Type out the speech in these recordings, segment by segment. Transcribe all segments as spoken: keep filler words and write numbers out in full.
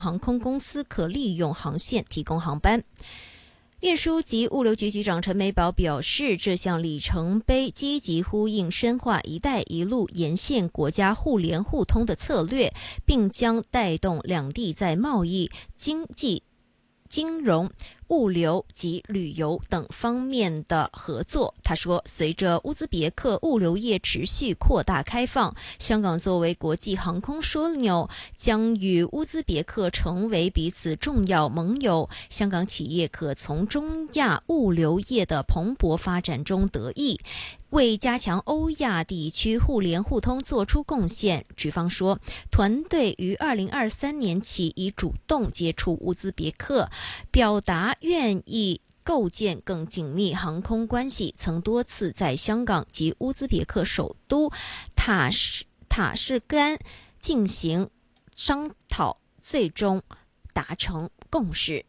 航空公司可利用航线提供航班。运输及物流局局长陈美宝表示，这项里程碑积极呼应深化“一带一路”沿线国家互联互通的策略，并将带动两地在贸易、经济、金融、物流及旅游等方面的合作。他说，随着乌兹别克物流业持续扩大开放，香港作为国际航空枢纽，将与乌兹别克成为彼此重要盟友。香港企业可从中亚物流业的蓬勃发展中得益，为加强欧亚地区互联互通做出贡献。局方说，团队于二零二三年起已主动接触乌兹别克，表达愿意构建更紧密航空关系，曾多次在香港及乌兹别克首都塔什塔什干进行商讨，最终达成共识。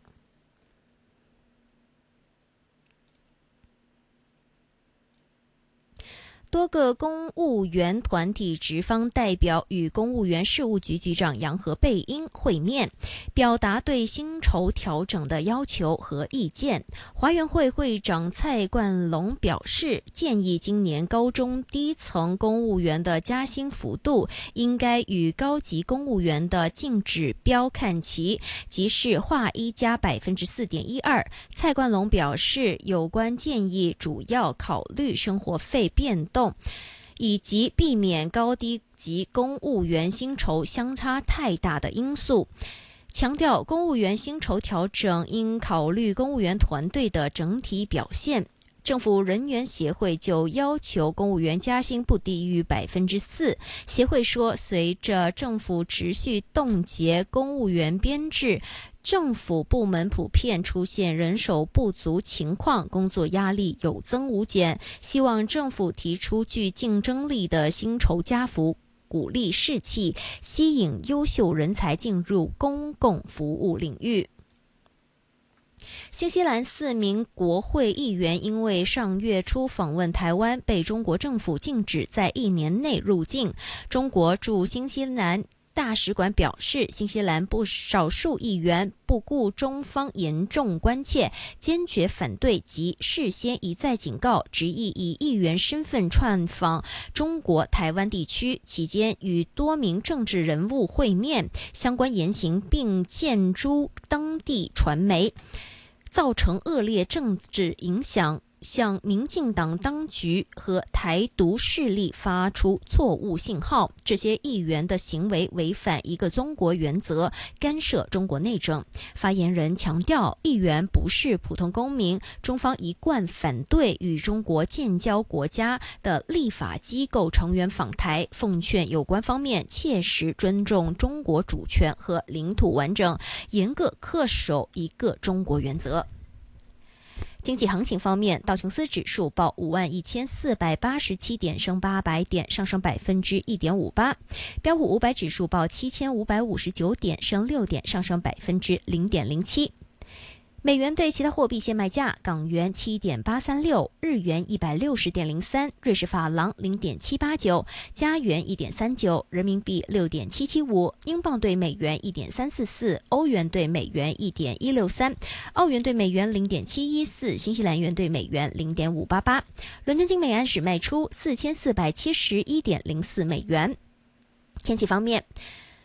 多个公务员团体职方代表与公务员事务局局长杨和贝英会面，表达对薪酬调整的要求和意见。华员会会长蔡冠龙表示，建议今年高中低层公务员的加薪幅度应该与高级公务员的净指标看齐，即是划一加百分之四点一二。蔡冠龙表示，有关建议主要考虑生活费变动，以及避免高低级公务员薪酬相差太大的因素，强调公务员薪酬调整应考虑公务员团队的整体表现。政府人员协会就要求公务员加薪不低于百分之四。协会说，随着政府持续冻结公务员编制，政府部门普遍出现人手不足情况，工作压力有增无减。希望政府提出具竞争力的薪酬加幅，鼓励士气，吸引优秀人才进入公共服务领域。新西兰四名国会议员因为上月初访问台湾，被中国政府禁止在一年内入境。中国驻新西兰大使馆表示，新西兰不少数议员不顾中方严重关切，坚决反对及事先一再警告，执意以议员身份窜访中国台湾地区，期间与多名政治人物会面，相关言行并见诸当地传媒，造成恶劣政治影响，向民进党当局和台独势力发出错误信号。这些议员的行为违反一个中国原则，干涉中国内政。发言人强调，议员不是普通公民，中方一贯反对与中国建交国家的立法机构成员访台，奉劝有关方面切实尊重中国主权和领土完整，严格恪守一个中国原则。经济行情方面，道琼斯指数报五万一千四百八十七点，升八百点，上升百分之一点五八。标普五百指数报七千五百五十九点，升六点，上升百分之零点零七。美元对其他货币现卖价：港元七点八三六，日元一百六十点零三，瑞士法郎零点七八九，加元一点三九，人民币六点七七五，英镑对美元一点三四四，欧元对美元一点一六三，澳元对美元零点七一四，新西兰元对美元零点五八八。伦敦金每安士卖出四千四百七十一点零四美元。天气方面，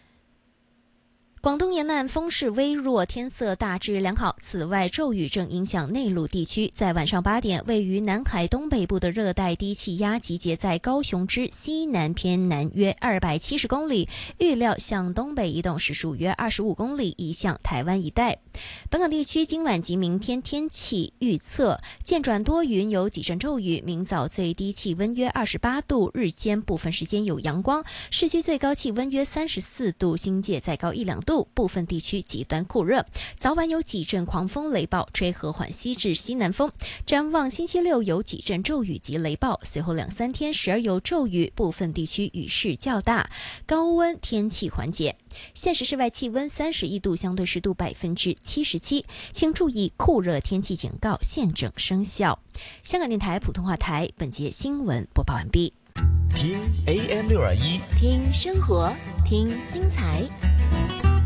广东沿岸风势微弱，天色大致良好。此外，骤雨正影响内陆地区。在晚上八点，位于南海东北部的热带低气压集结在高雄之西南偏南约二百七十公里，预料向东北移动，时速约二十五公里，移向台湾一带。本港地区今晚及明天天气预测：渐转多云，有几阵骤雨。明早最低气温约二十八度，日间部分时间有阳光。市区最高气温约三十四度，新界再高一两度。部分地区极端酷热，早晚有几阵狂风雷暴，吹和缓西至西南风。展望星期六有几阵骤雨及雷暴，随后两三天时而有骤雨，部分地区雨势较大，高温天气缓解。现时室外气温三十一度，相对湿度百分之七十七，请注意酷热天气警告现正生效。香港电台普通话台本节新闻播报完毕。 听 A M 六二一， 听生活，听精彩。